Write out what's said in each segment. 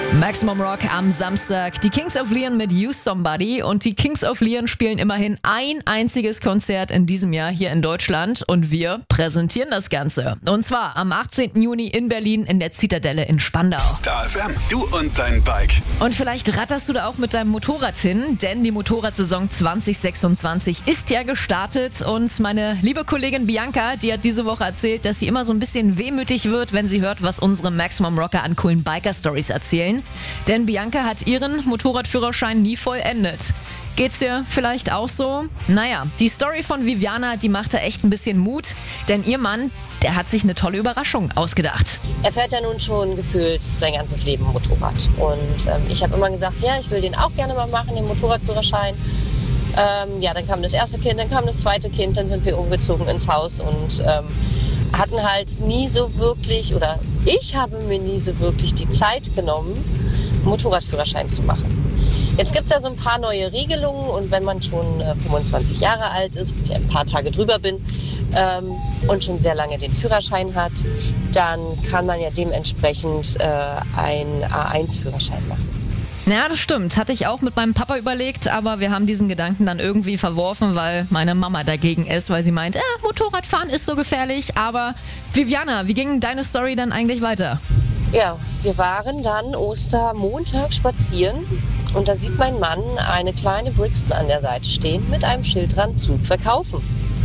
Maximum Rock am Samstag. Die Kings of Leon mit You Somebody. Und die Kings of Leon spielen immerhin ein einziges Konzert in diesem Jahr hier in Deutschland. Und wir präsentieren das Ganze. Und zwar am 18. Juni in Berlin in der Zitadelle in Spandau. Star FM, du und dein Bike. Und vielleicht ratterst du da auch mit deinem Motorrad hin, denn die Motorradsaison 2026 ist ja gestartet. Und meine liebe Kollegin Bianca, die hat diese Woche erzählt, dass sie immer so ein bisschen wehmütig wird, wenn sie hört, was unsere Maximum Rocker an coolen Biker-Stories erzählen. Denn Bianca hat ihren Motorradführerschein nie vollendet. Geht's dir vielleicht auch so? Naja, die Story von Viviana, die macht da echt ein bisschen Mut, denn ihr Mann, der hat sich eine tolle Überraschung ausgedacht. Er fährt ja nun schon gefühlt sein ganzes Leben Motorrad. Und ich habe immer gesagt, ja, ich will den auch gerne mal machen, den Motorradführerschein. Dann kam das erste Kind, dann kam das zweite Kind, dann sind wir umgezogen ins Haus und hatten halt nie so wirklich, oder ich habe mir nie so wirklich die Zeit genommen, Motorradführerschein zu machen. Jetzt gibt es ja so ein paar neue Regelungen und wenn man schon 25 Jahre alt ist, wo ich ein paar Tage drüber bin und schon sehr lange den Führerschein hat, dann kann man ja dementsprechend einen A1-Führerschein machen. Ja, das stimmt. Hatte ich auch mit meinem Papa überlegt, aber wir haben diesen Gedanken dann irgendwie verworfen, weil meine Mama dagegen ist, weil sie meint, Motorradfahren ist so gefährlich. Aber Viviana, wie ging deine Story dann eigentlich weiter? Ja, wir waren dann Ostermontag spazieren und da sieht mein Mann eine kleine Brixton an der Seite stehen mit einem Schild dran zu verkaufen.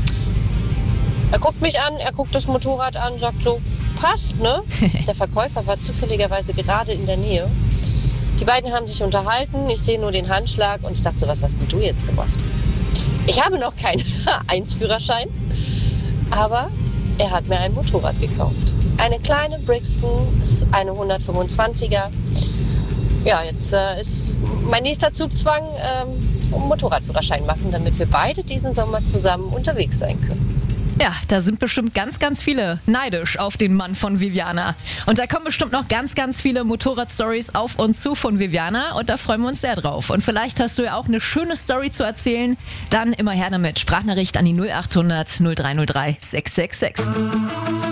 Er guckt mich an, er guckt das Motorrad an, sagt so, passt, ne? Der Verkäufer war zufälligerweise gerade in der Nähe. Die beiden haben sich unterhalten, ich sehe nur den Handschlag und ich dachte so, was hast denn du jetzt gemacht? Ich habe noch keinen A1-Führerschein, aber er hat mir ein Motorrad gekauft. Eine kleine Brixton, ist eine 125er. Ja, jetzt ist mein nächster Zugzwang, Motorradführerschein machen, damit wir beide diesen Sommer zusammen unterwegs sein können. Ja, da sind bestimmt ganz, ganz viele neidisch auf den Mann von Viviana. Und da kommen bestimmt noch ganz, ganz viele Motorrad-Stories auf uns zu von Viviana und da freuen wir uns sehr drauf. Und vielleicht hast du ja auch eine schöne Story zu erzählen, dann immer her damit. Sprachnachricht an die 0800 0303 666.